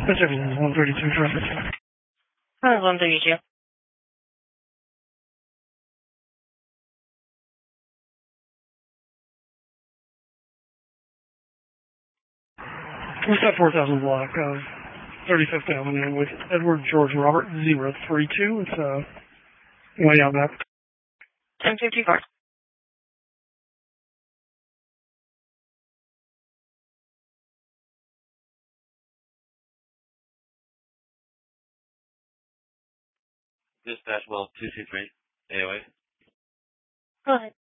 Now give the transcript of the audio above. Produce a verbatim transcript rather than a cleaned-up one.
Pacific is one thirty-two traffic. Hi, one thirty-two. What's that four thousand block of thirty-fifth Avenue with Edward George Robert zero three two? It's uh, way out back. ten fifty-four. Dispatch well two two three A O A. Go ahead.